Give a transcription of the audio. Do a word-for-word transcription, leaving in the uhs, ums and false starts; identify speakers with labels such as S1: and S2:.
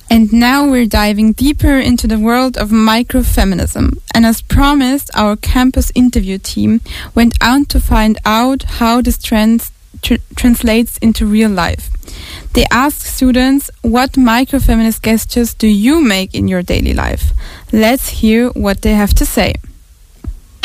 S1: And now we're diving deeper into the world of microfeminism. And as promised, our campus interview team went out to find out how this trend tr- translates into real life. They asked students, what microfeminist gestures do you make in your daily life? Let's hear what they have to say.